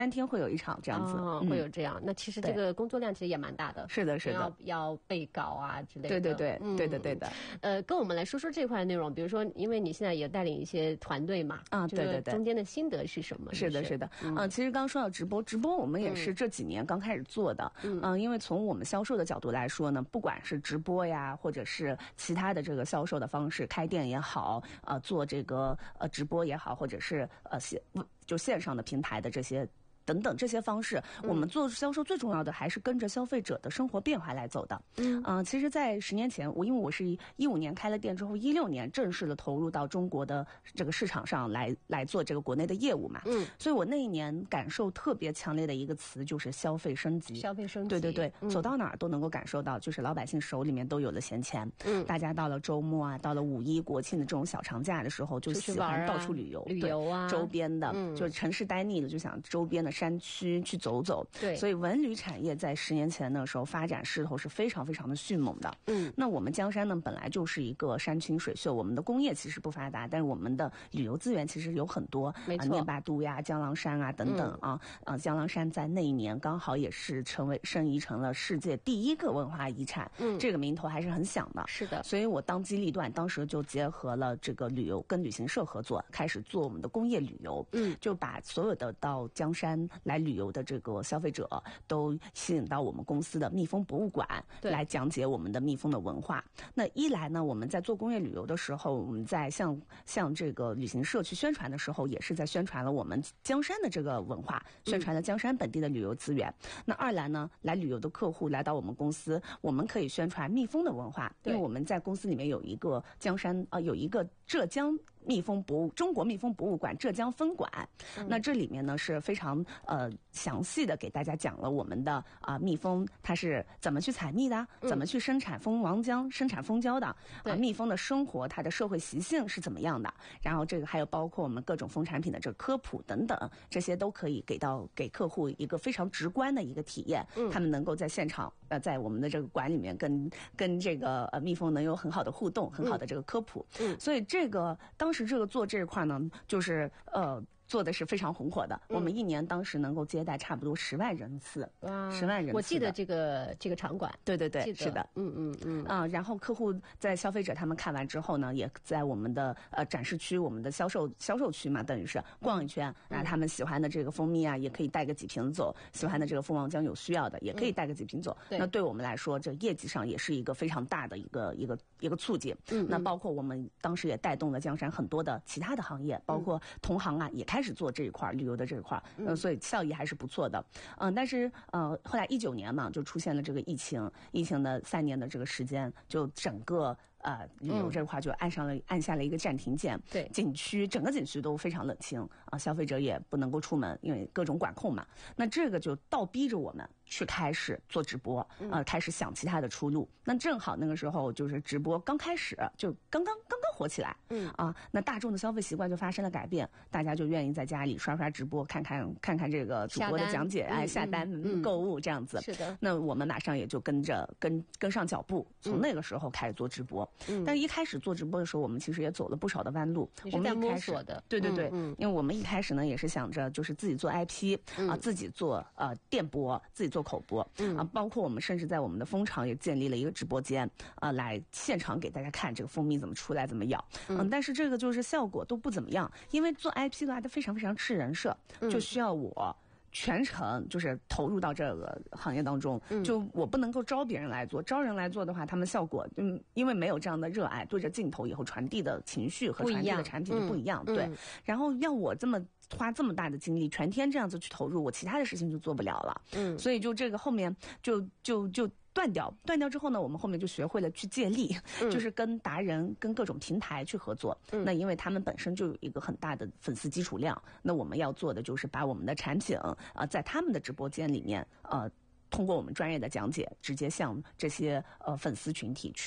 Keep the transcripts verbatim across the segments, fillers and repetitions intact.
三天会有一场这样子， 哦嗯、 会有这样。那其实这个工作量其实也蛮大的。 是的，是的， 要要备稿啊之类的。 对对对， 嗯、 对的对的。 呃，跟我们来说说这块内容，比如说，因为你现在也带领一些团队嘛， 啊，对对对， 中间的心得是什么？ 是的，是的，嗯、呃，其实刚说到直播，直播我们也是这几年刚开始做的，嗯、呃，因为从我们销售的角度来说呢，不管是直播呀，或者是其他的这个销售的方式，开店也好，呃，做这个呃直播也好，或者是呃线就线上的平台的这些。等等这些方式，我们做销售最重要的还是跟着消费者的生活变化来走的。嗯，呃、其实，在十年前，我因为我是一五年开了店之后，一六年正式的投入到中国的这个市场上来来做这个国内的业务嘛。嗯，所以我那一年感受特别强烈的一个词就是消费升级。 消费升级， 对对对， 嗯、 走到哪儿都能够感受到，就是老百姓手里面都有了闲钱。嗯，大家到了周末啊，到了五一、国庆的这种小长假的时候，就喜欢到处旅游， 旅游啊， 周边的，嗯、就是城市待腻了，就想周边的山区去走走。 对， 所以文旅产业在十年前的时候发展势头是非常非常的迅猛的。嗯，那我们江山呢本来就是一个山清水秀，我们的工业其实不发达，但是我们的旅游资源其实有很多， 没错， 啊、聂巴都呀、江郎山啊等等啊，嗯、呃，江郎山在那一年刚好也是成为申遗成了世界第一个文化遗产，嗯，这个名头还是很响的。 是的， 所以我当机立断，当时就结合了这个旅游跟旅行社合作，开始做我们的工业旅游，嗯，就把所有的到江山来旅游的这个消费者都吸引到我们公司的蜜蜂博物馆来讲解我们的蜜蜂的文化。那一来呢，我们在做工业旅游的时候，我们在向向这个旅行社去宣传的时候，也是在宣传了我们江山的这个文化，宣传了江山本地的旅游资源。嗯、那二来呢，来旅游的客户来到我们公司，我们可以宣传蜜蜂的文化，因为我们在公司里面有一个江山啊、呃，有一个浙江蜜蜂博物中国蜜蜂博物馆浙江分馆。嗯、那这里面呢是非常呃详细的给大家讲了我们的啊、呃、蜜蜂它是怎么去采蜜的，嗯、怎么去生产蜂王浆、生产蜂胶的，啊、呃、蜜蜂的生活它的社会习性是怎么样的，然后这个还有包括我们各种蜂产品的这个科普等等，这些都可以给到给客户一个非常直观的一个体验，嗯、他们能够在现场呃在我们的这个馆里面跟跟这个呃蜜蜂能有很好的互动，很好的这个科普。嗯，所以这个当时这个做这一块呢，就是呃。做的是非常红火的，嗯、我们一年当时能够接待差不多十万人次，十万人次。 我记得这个这个场馆， 对对对，是的， 嗯嗯嗯啊、呃，然后客户在消费者他们看完之后呢，也在我们的呃展示区、我们的销售销售区嘛，等于是逛一圈，嗯、啊，他们喜欢的这个蜂蜜啊，也可以带个几瓶走；喜欢的这个蜂王浆有需要的，也可以带个几瓶走。嗯、那对我们来说，这业绩上也是一个非常大的一个一个一个促进。嗯，那包括我们当时也带动了江山很多的其他的行业，包括同行啊，也开始做这一块旅游的这一块，嗯、呃，所以效益还是不错的。嗯、呃，但是呃，后来一九年嘛，就出现了这个疫情，疫情的三年的这个时间，就整个。呃，旅游这块就按上了、嗯、按下了一个暂停键。 对， 景区整个景区都非常冷清啊，消费者也不能够出门，因为各种管控嘛。那这个就倒逼着我们去开始做直播，嗯、呃，开始想其他的出路。那正好那个时候就是直播刚开始，就刚刚刚刚火起来，嗯啊，那大众的消费习惯就发生了改变，大家就愿意在家里刷刷直播，看看看看这个主播的讲解，哎，下单、嗯、购物这样子。 是的。 那我们马上也就跟着跟跟上脚步，从那个时候开始做直播。嗯，但是一开始做直播的时候，我们其实也走了不少的弯路。 你是在摸索的， 对对对，嗯嗯、因为我们一开始呢也是想着就是自己做 I P、嗯、啊，自己做呃电播，自己做口播，嗯、啊，包括我们甚至在我们的蜂场也建立了一个直播间啊，来现场给大家看这个蜂蜜怎么出来，怎么咬。嗯、啊，但是这个就是效果都不怎么样，因为做 I P 的话，它非常非常吃人设，就需要我。全程就是投入到这个行业当中，嗯、就我不能够招别人来做，招人来做的话，他们效果，嗯，因为没有这样的热爱，对着镜头以后传递的情绪和传递的产品就不一样，嗯、对。嗯、然后要我这么花这么大的精力，全天这样子去投入，我其他的事情就做不了了，嗯。所以就这个后面就就就。断掉，断掉之后呢，我们后面就学会了去借力，嗯、就是跟达人、跟各种平台去合作。嗯、那因为他们本身就有一个很大的粉丝基础量，那我们要做的就是把我们的产品啊、呃，在他们的直播间里面，呃，通过我们专业的讲解，直接向这些呃粉丝群体去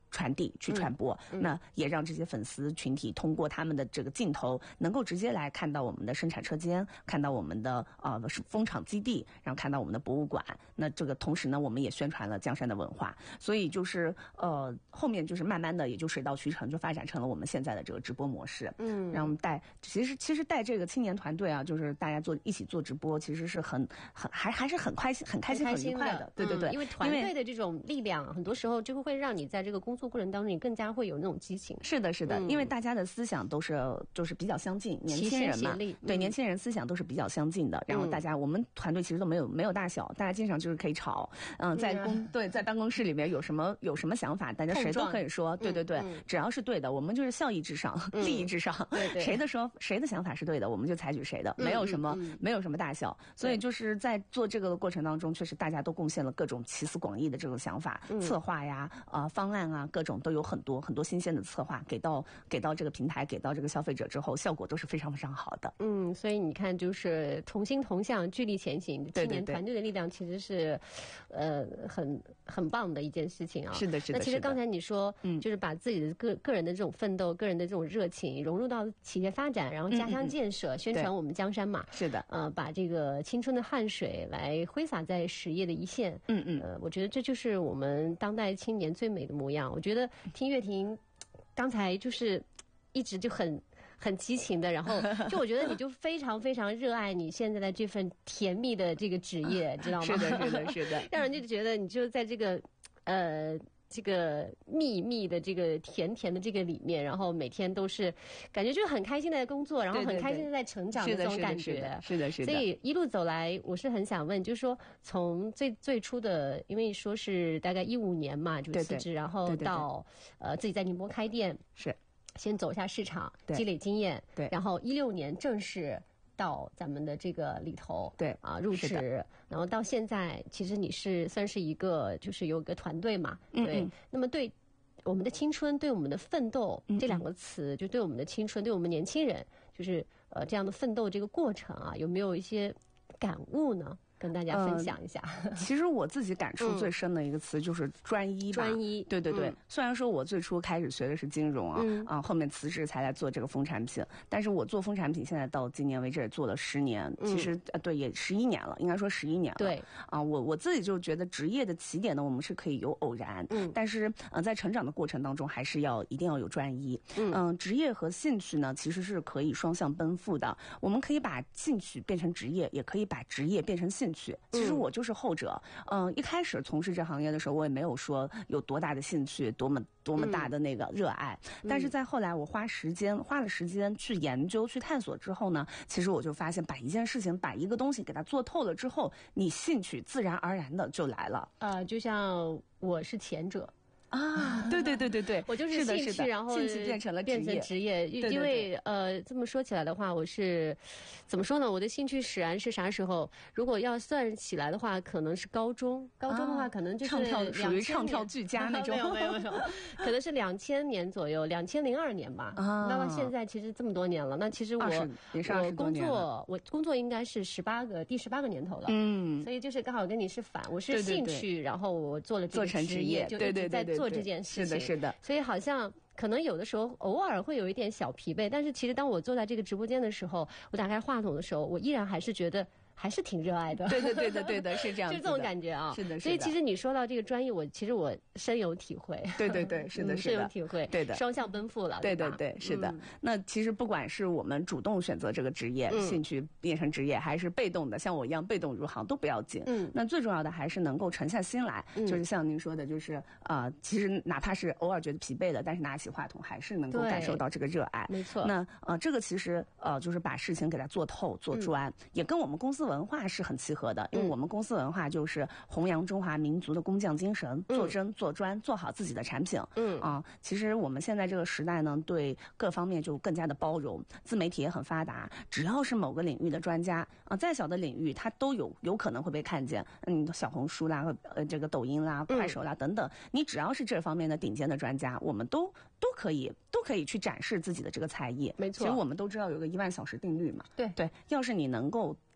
传递、去传播， 嗯嗯、 那也让这些粉丝群体通过他们的这个镜头，能够直接来看到我们的生产车间，看到我们的呃蜂场基地，然后看到我们的博物馆。那这个同时呢，我们也宣传了江山的文化，所以就是呃后面就是慢慢的也就水到渠成，就发展成了我们现在的这个直播模式。嗯，让我们带其实其实带这个青年团队啊，就是大家做一起做直播，其实是很很还还是很开心、很开心、很愉快的。对对对、 嗯，因为团队的这种力量，很多时候就会让你在这个工作过程当中，你更加会有那种激情。 是的，是的，嗯、因为大家的思想都是就是比较相近，年轻人嘛， 嗯、 对年轻人思想都是比较相近的。然后大家、嗯、我们团队其实都没有没有大小，大家经常就是可以吵，嗯、呃，在公、嗯、对在办公室里面有什么有什么想法，大家谁都可以说，对对对、嗯嗯，只要是对的，我们就是效益至上，嗯、利益至上， 对对， 谁的说谁的想法是对的，我们就采取谁的，没有什么、嗯嗯、没有什么大小。所以就是在做这个的过程当中，确实大家都贡献了各种奇思广益的这种想法、嗯、策划呀、啊、呃、方案啊，各种都有很多很多新鲜的策划给到给到这个平台，给到这个消费者之后，效果都是非常非常好的。 嗯，所以你看，就是同心同向，聚力前行，青年团队的力量其实是，呃，很很棒的一件事情啊。 是的，是的。 那其实刚才你说，嗯，就是把自己的个个人的这种奋斗、个人的这种热情融入到企业发展，然后家乡建设、嗯嗯宣传我们江山嘛。 是的， 呃，把这个青春的汗水来挥洒在实业的一线。 嗯嗯。 呃，我觉得这就是我们当代青年最美的模样。我觉得听岳婷刚才就是一直就很很激情的，然后就我觉得你就非常非常热爱你现在的这份甜蜜的这个职业，知道吗？ 是的，是的，是的， 让人就觉得你就在这个呃这个秘密的这个甜甜的这个里面，然后每天都是感觉就是很开心的工作，然后很开心的在成长的这种感觉。 是的，是的。 所以一路走来，我是很想问，就是说从最最初的，因为说是大概一五年嘛就辞职，然后到呃自己在宁波开店， 是先走下市场，积累经验， 对， 然后一六年正式到咱们的这个里头， 对啊入职，然后到现在，其实你是算是一个就是有个团队嘛，对，嗯、那么对我们的青春，对我们的奋斗、嗯、这两个词，就对我们的青春，对我们年轻人，就是呃这样的奋斗这个过程啊，有没有一些感悟呢？跟大家分享一下、 呃。其实我自己感触最深的一个词就是专一吧。 专一， 对对对、嗯。虽然说我最初开始学的是金融啊， 嗯、 啊，后面辞职才来做这个风产品，但是我做风产品现在到今年为止也做了十年， 嗯、 其实呃对也十一年了，应该说十一年了。 对啊，我我自己就觉得职业的起点呢，我们是可以有偶然， 嗯， 但是呃在成长的过程当中，还是要一定要有专一。 嗯， 呃、职业和兴趣呢，其实是可以双向奔赴的。我们可以把兴趣变成职业，也可以把职业变成兴趣。其实我。我就是后者，嗯、呃，一开始从事这行业的时候，我也没有说有多大的兴趣，多么多么大的那个热爱，嗯、但是在后来我花时间花了时间去研究、去探索之后呢，其实我就发现，把一件事情、把一个东西给它做透了之后，你兴趣自然而然的就来了。 呃，就像我是前者。 啊，对对对对对， 我就是兴趣，然后兴趣变成了职业， 变成职业。 对对对， 因为呃，这么说起来的话，我是怎么说呢？我的兴趣使然是啥时候？如果要算起来的话，可能是高中。高中的话，可能就是唱跳，属于唱跳俱佳那种， 没有没有没有，可能是两千年左右，两千零二年吧。啊，那么现在其实这么多年了，那其实我我工作我工作应该是十八个第十八个年头了。 嗯， 所以就是刚好跟你是反，我是兴趣，然后我做了这个职业，就一直在做这件事情。 是的，是的， 所以好像可能有的时候偶尔会有一点小疲惫，但是其实当我坐在这个直播间的时候，我打开话筒的时候，我依然还是觉得还是挺热爱的。 对对对的对的，是这样子的， 就这种感觉啊。 是的， 所以其实你说到这个专业，我其实我深有体会。 对对对，是的，是的， 深有体会。 对的， 双向奔赴了。 对对对，是的。 嗯、 那其实不管是我们主动选择这个职业， 嗯、 兴趣变成职业，还是被动的像我一样被动入行，都不要紧。 嗯。 那最重要的还是能够沉下心来， 嗯、 就是像您说的，就是啊、呃，其实哪怕是偶尔觉得疲惫的，但是拿起话筒还是能够感受到这个热爱。 没错。 那呃，这个其实呃，就是把事情给它做透、做专，嗯、也跟我们公司文化是很契合的，因为我们公司文化就是弘扬中华民族的工匠精神， 嗯、 做真做专，做好自己的产品。 嗯啊，其实我们现在这个时代呢，对各方面就更加的包容，自媒体也很发达，只要是某个领域的专家啊，再小的领域它都有有可能会被看见。嗯，小红书啦，呃，这个抖音啦、快手啦等等，你只要是这方面的顶尖的专家，我们都都可以都可以去展示自己的这个才艺。 没错， 其实我们都知道有个一万小时定律嘛。 对对，要是你能够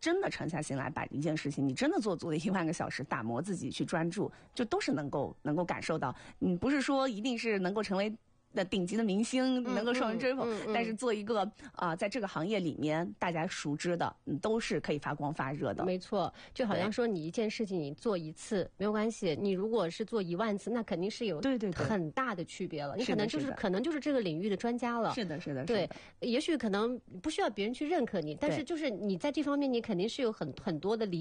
真的沉下心来把一件事情，你真的做足了一万个小时，打磨自己去专注，就都是能够能够感受到。嗯，不是说一定是能够成为的顶级的明星，能够受人追捧，嗯嗯嗯、但是做一个啊、呃，在这个行业里面大家熟知的，嗯，都是可以发光发热的。 没错，就好像说你一件事情你做一次没有关系，你如果是做一万次，那肯定是有对对很大的区别了。 对对对， 你可能就是可能就是这个领域的专家了。 是的，是的， 对，也许可能不需要别人去认可你，但是就是你在这方面你肯定是有很很多的理